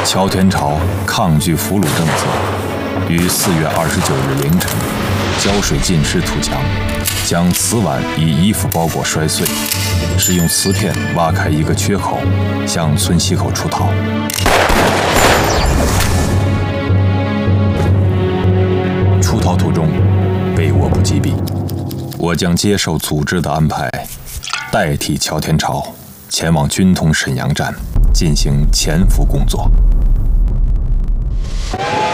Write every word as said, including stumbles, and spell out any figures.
乔天朝抗拒俘虏政策，于四月二十九日凌晨，浇水浸湿土墙，将瓷碗以衣服包裹摔碎，使用瓷片挖开一个缺口，向村西口出逃。出逃途中，被我部击毙。我将接受组织的安排，代替乔天朝前往军统沈阳站进行潜伏工作。